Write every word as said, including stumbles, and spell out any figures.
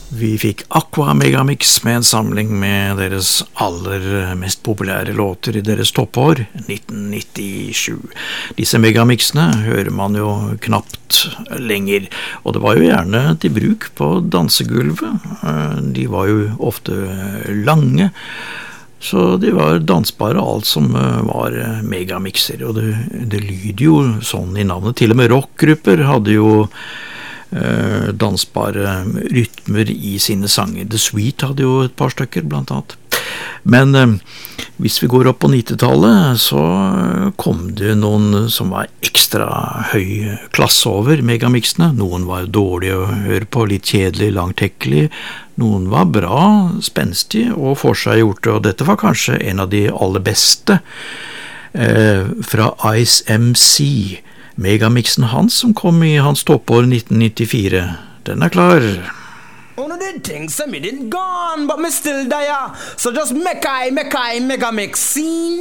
Vi fikk Aqua Megamix med en samling med deres aller mest populære låter i deres toppår, nitten nittisju. Disse megamixene hører man jo knapt lenger, og det var jo gjerne til bruk på dansegulvet. De var jo ofte lange, så de var dansbare alt som var megamixer, og det, det lyder jo sånn i navnet. Til og med rockgrupper hadde jo Uh, dansbare rytmer i sine sanger. The Sweet hadde jo et par stykker blant annet. Men uh, hvis vi går opp på nittitallet, så kom det noen som var ekstra høy klasse over megamixene. Noen var dårlige å høre på, litt kjedelig, langtekkelig. Noen var bra, spenstig og forseggjorte, og dette var kanskje en av de aller beste uh, fra Ice M C. Megamixen hans som kom i hans toppår nitten nittifire. Den er klar. One of the things I didn't gone, but me still there. So just make I, make I, megamix scene.